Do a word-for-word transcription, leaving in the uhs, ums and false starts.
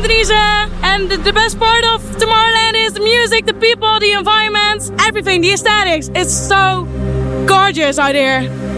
ben Denise. And the, the best part of Tomorrowland is the music, the people, the environment, everything, the aesthetics. It's so gorgeous out here.